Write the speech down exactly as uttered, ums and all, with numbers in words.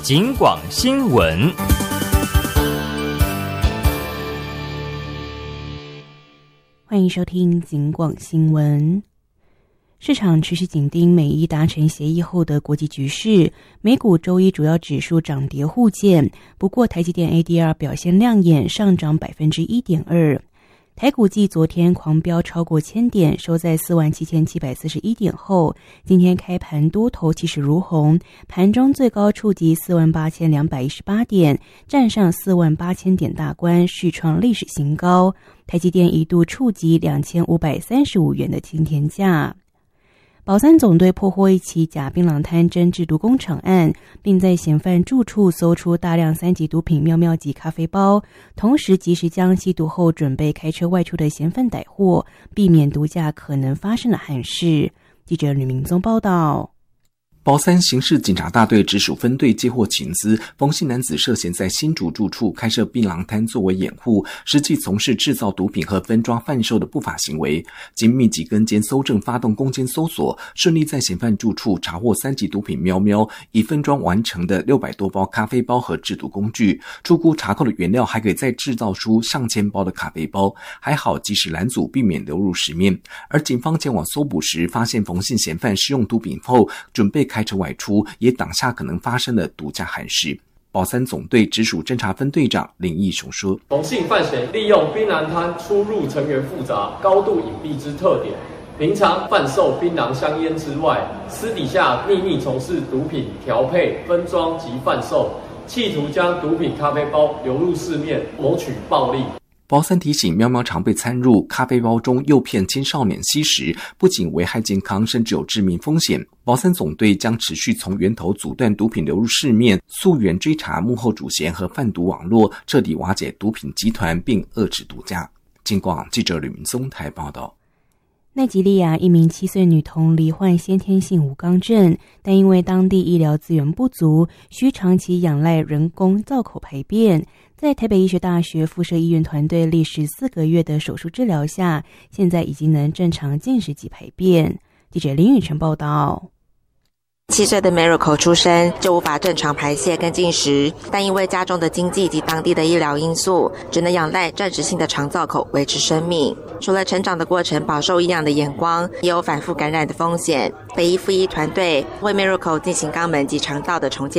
警广新闻。 欢迎收听警广新闻。市场持续紧盯美伊达成协议后的国际局势，美股周一主要指数涨跌互见，不过台积电 A D R 表现亮眼，上涨 百分之一点二。台股继昨天狂飙超过千点，收在 四万七千七百四十一点后，今天开盘多头气势如虹，盘中最高触及 四万八千两百一十八点，站上四万八千点大关，续创历史新高。台积电一度触及两千五百三十五元的青天价。保三总队破获一起假槟榔摊真制毒工厂案，并在嫌犯住处搜出大量三级毒品妙妙级咖啡包，同时及时将吸毒后准备开车外出的嫌犯逮获，避免毒驾可能发生的憾事。记者吕明宗报道。 保三刑事警察大队直属分队接获情资，冯姓男子涉嫌在新竹住处开设槟榔摊作为掩护，实际从事制造毒品和分装贩售的不法行为。经密集跟监搜证发动攻坚搜索，顺利在嫌犯住处查获三级毒品喵喵，已分装完成的六百多包咖啡包和制毒工具。初估查扣的原料还可以再制造出上千包的咖啡包，还好及时拦阻，避免流入市面。而警方前往搜捕时，发现冯姓嫌犯使用毒品后准备开车外出，也挡下可能发生的毒驾憾事。保三总队直属侦查分队长林义雄说： 冯姓犯嫌利用槟榔摊出入成员复杂、高度隐蔽之特点，平常贩售槟榔香烟之外，私底下秘密从事毒品调配、分装及贩售，企图将毒品咖啡包流入市面，谋取暴利。 保三提醒，喵喵常被掺入咖啡包中诱骗青少年吸食，不仅危害健康，甚至有致命风险。保三总队将持续从源头阻断毒品流入市面，溯源追查幕后主嫌和贩毒网络，彻底瓦解毒品集团，并遏制毒驾。警广记者吕明宗台报道。 奈及利亚一名七岁女童罹患先天性无肛症，但因为当地医疗资源不足，需长期仰赖人工造口排便。在台北医学大学附设医院团队历时四个月的手术治疗下，现在已经能正常进食及排便。记者林宇晨报道。 七岁的 Miracle 出生就无法正常排泄跟进食，但因为家中的经济及当地的医疗因素，只能仰赖暂时性的肠造口维持生命。除了成长的过程饱受异样的眼光，也有反复感染的风险。北医附医团队为 Miracle 进行肛门及肠道的重建